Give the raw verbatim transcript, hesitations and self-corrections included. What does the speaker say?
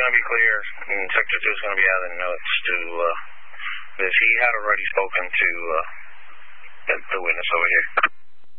going to be clear, and Sector two is going to be adding notes to uh, this. He had already spoken to uh, the, the witness over here.